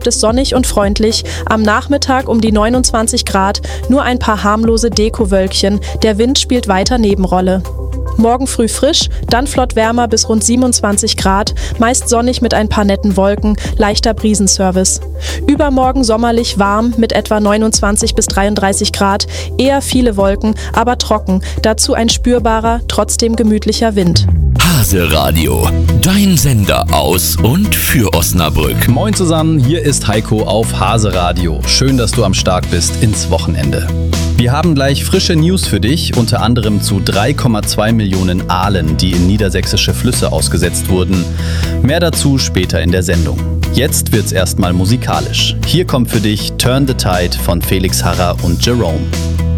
ist sonnig und freundlich, am Nachmittag um die 29 Grad, nur ein paar harmlose Dekowölkchen, der Wind spielt weiter Nebenrolle. Morgen früh frisch, dann flott wärmer bis rund 27 Grad, meist sonnig mit ein paar netten Wolken, leichter Brisenservice. Übermorgen sommerlich warm mit etwa 29 bis 33 Grad, eher viele Wolken, aber trocken, dazu ein spürbarer, trotzdem gemütlicher Wind. Hase Radio, dein Sender aus und für Osnabrück. Moin zusammen, hier ist Heiko auf Hase Radio. Schön, dass du am Start bist ins Wochenende. Wir haben gleich frische News für dich, unter anderem zu 3,2 Millionen Aalen, die in niedersächsische Flüsse ausgesetzt wurden. Mehr dazu später in der Sendung. Jetzt wird's erstmal musikalisch. Hier kommt für dich Turn the Tide von Felix Harrer und Jerome.